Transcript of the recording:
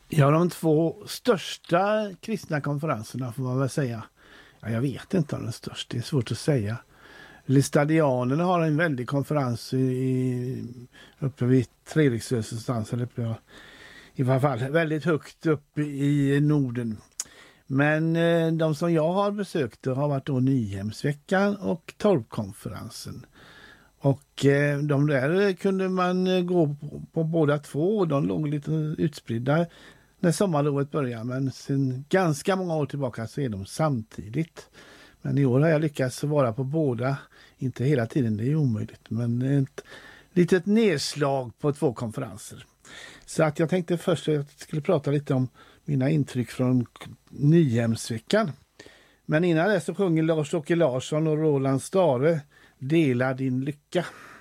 Ja, de 2 största kristna konferenserna får man väl säga. Ja, jag vet inte om den största, det är svårt att säga. Listadianerna har en väldig konferens uppe vid Treriksrös någonstans, eller i alla fall väldigt högt upp i Norden. Men de som jag har besökt har varit då Nyhemsveckan och Torpkonferensen. Och de där kunde man gå på båda 2. De låg lite utspridda när sommarlovet började. Men sen ganska många år tillbaka så är de samtidigt. Men i år har jag lyckats vara på båda. Inte hela tiden, det är omöjligt. Men ett litet nedslag på 2 konferenser. Så att jag tänkte först att jag skulle prata lite om mina intryck från Nyhemsveckan. Men innan det så sjunger Lars-Åke Larsson och Roland Stare Dela din lycka.